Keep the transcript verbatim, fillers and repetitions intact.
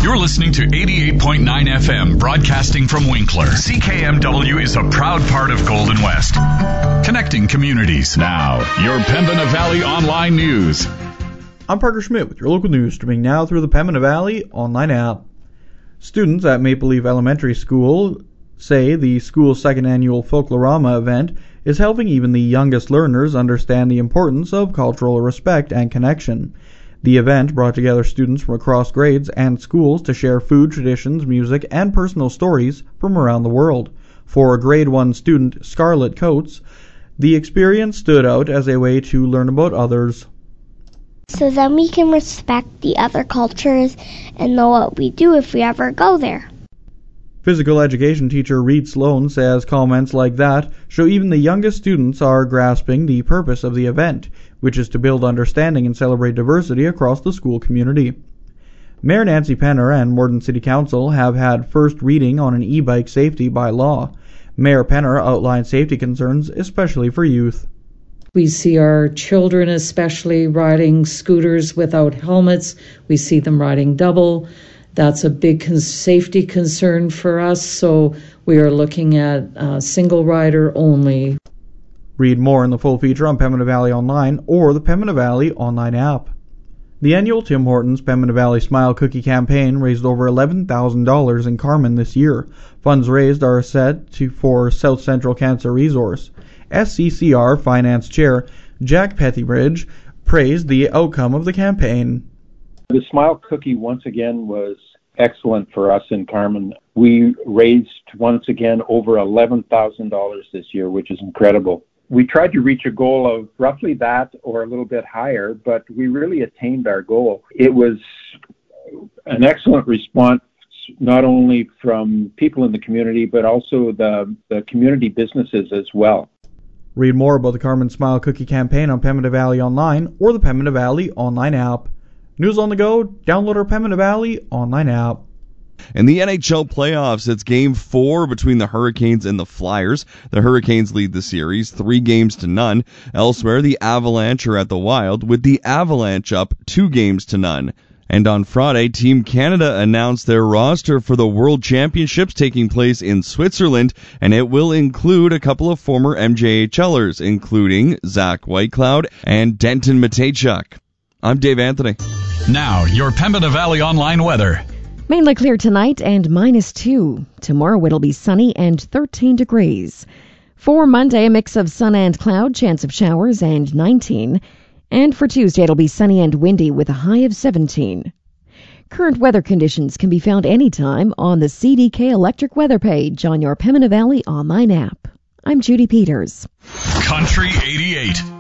You're listening to eighty-eight point nine F M, broadcasting from Winkler. C K M W is a proud part of Golden West, connecting communities. Now, your Pembina Valley Online News. I'm Parker Schmidt with your local news, streaming now through the Pembina Valley Online app. Students at Maple Leaf Elementary School say the school's second annual Folklorama event is helping even the youngest learners understand the importance of cultural respect and connection. The event brought together students from across grades and schools to share food, traditions, music, and personal stories from around the world. For grade one student Scarlett Coates, the experience stood out as a way to learn about others. So then we can respect the other cultures and know what we do if we ever go there. Physical education teacher Reed Sloan says comments like that show even the youngest students are grasping the purpose of the event, which is to build understanding and celebrate diversity across the school community. Mayor Nancy Penner and Morden City Council have had first reading on an e-bike safety by law. Mayor Penner outlined safety concerns, especially for youth. We see our children especially riding scooters without helmets. We see them riding double. That's a big con- safety concern for us, so we are looking at uh, single rider only. Read more in the full feature on Pembina Valley Online or the Pembina Valley Online app. The annual Tim Hortons Pembina Valley Smile Cookie campaign raised over eleven thousand dollars in Carman this year. Funds raised are set to for South Central Cancer Resource. S C C R Finance Chair Jack Pethybridge praised the outcome of the campaign. The Smile Cookie once again was excellent for us in Carman. We raised once again over eleven thousand dollars this year, which is incredible. We tried to reach a goal of roughly that or a little bit higher, but we really attained our goal. It was an excellent response, not only from people in the community, but also the, the community businesses as well. Read more about the Carman Smile Cookie campaign on Pembina Valley Online or the Pembina Valley Online app. News on the go, download our Pembina Valley Online app. In the N H L playoffs, it's game four between the Hurricanes and the Flyers. The Hurricanes lead the series three games to none. Elsewhere, the Avalanche are at the Wild, with the Avalanche up two games to none. And on Friday, Team Canada announced their roster for the World Championships taking place in Switzerland, and it will include a couple of former M J H Lers, including Zach Whitecloud and Denton Matejchuk. I'm Dave Anthony. Now, your Pembina Valley Online weather. Mainly clear tonight and minus two. Tomorrow it'll be sunny and thirteen degrees. For Monday, a mix of sun and cloud, chance of showers, and nineteen. And for Tuesday, it'll be sunny and windy with a high of seventeen. Current weather conditions can be found anytime on the C D K Electric Weather page on your Pembina Valley Online app. I'm Judy Peters. Country eighty-eight.